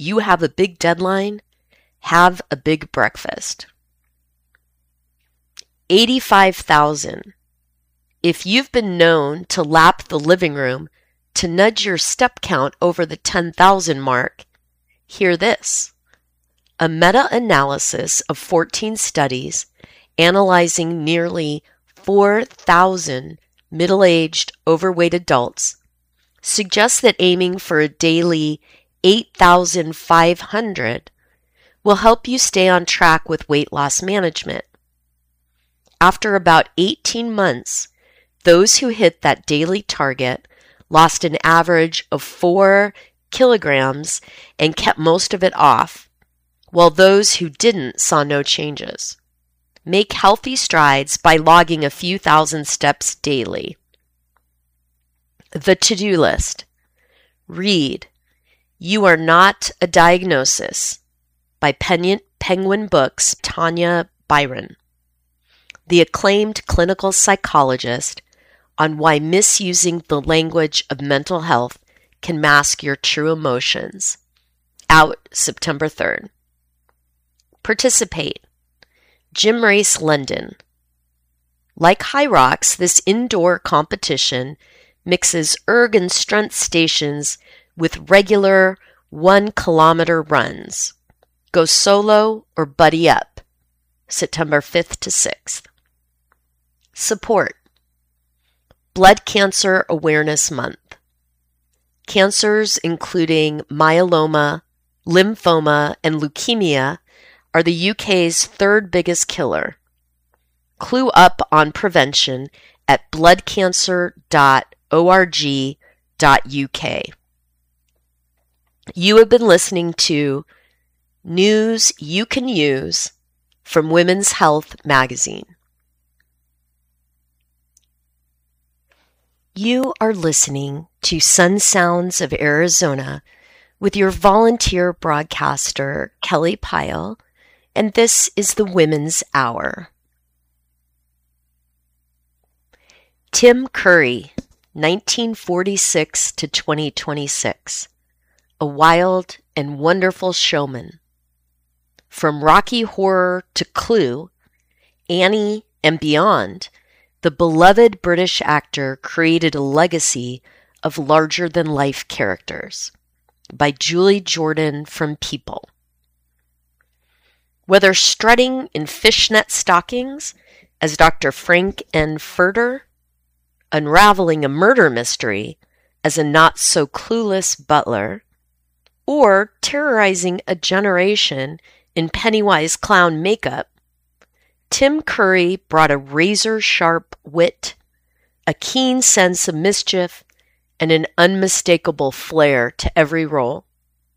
you have a big deadline, have a big breakfast. 85,000. If you've been known to lap the living room to nudge your step count over the 10,000 mark, hear this. A meta-analysis of 14 studies analyzing nearly 4,000 middle-aged, overweight adults suggests that aiming for a daily 8,500 will help you stay on track with weight loss management. After about 18 months, those who hit that daily target lost an average of 4 kilograms and kept most of it off, while those who didn't saw no changes. Make healthy strides by logging a few thousand steps daily. The to-do list. Read You Are Not a Diagnosis by Penguin Books' Tanya Byron, the acclaimed clinical psychologist, on why misusing the language of mental health can mask your true emotions. Out September 3rd. Participate. Gym Race London. Like High Rocks, this indoor competition mixes erg and strength stations with regular 1-kilometer runs. Go solo or buddy up. September 5th to 6th. Support. Blood Cancer Awareness Month. Cancers including myeloma, lymphoma, and leukemia are the UK's third biggest killer. Clue up on prevention at bloodcancer.org.uk. You have been listening to News You Can Use from Women's Health magazine. You are listening to Sun Sounds of Arizona with your volunteer broadcaster, Kelly Pyle, and this is the Women's Hour. Tim Curry, 1946 to 2026, a wild and wonderful showman. From Rocky Horror to Clue, Annie, and beyond, the beloved British actor created a legacy of larger-than-life characters. By Julie Jordan from People. Whether strutting in fishnet stockings as Dr. Frank N. Furter, unraveling a murder mystery as a not-so-clueless butler, or terrorizing a generation in Pennywise clown makeup, Tim Curry brought a razor-sharp wit, a keen sense of mischief, and an unmistakable flair to every role.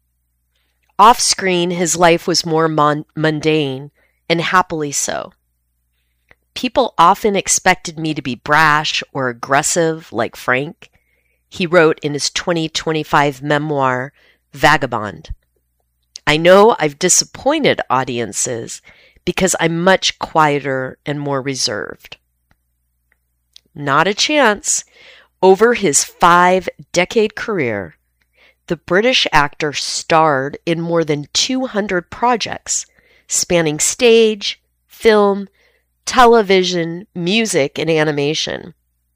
Off-screen, his life was more mundane, and happily so. People often expected me to be brash or aggressive like Frank, he wrote in his 2025 memoir, Vagabond. I know I've disappointed audiences because I'm much quieter and more reserved. Not a chance. Over his 5-decade career, the British actor starred in more than 200 projects spanning stage, film, television, music, and animation.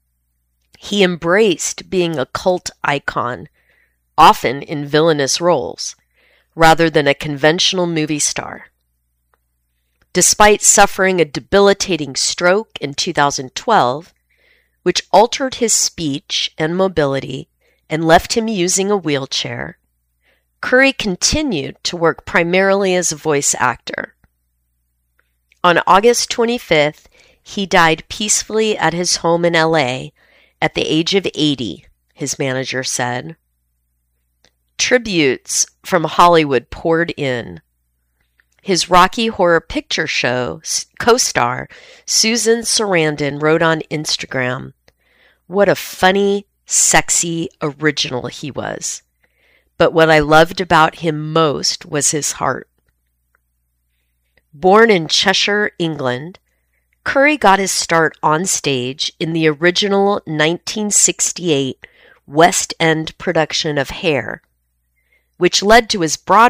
He embraced being a cult icon, often in villainous roles, rather than a conventional movie star. Despite suffering a debilitating stroke in 2012, which altered his speech and mobility and left him using a wheelchair, Curry continued to work primarily as a voice actor. On August 25th, he died peacefully at his home in LA at the age of 80, his manager said. Tributes from Hollywood poured in. His Rocky Horror Picture Show co-star Susan Sarandon wrote on Instagram, "What a funny, sexy original he was. But what I loved about him most was his heart." Born in Cheshire, England, Curry got his start on stage in the original 1968 West End production of Hair, which led to his Broadway